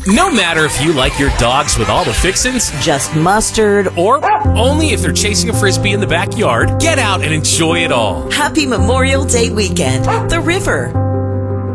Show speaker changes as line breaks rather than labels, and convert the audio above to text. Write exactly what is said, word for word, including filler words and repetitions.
No matter if you like your dogs with all the fixins,
just mustard,
or only if they're chasing a frisbee in the backyard, get out and enjoy it all.
Happy Memorial Day weekend. The River.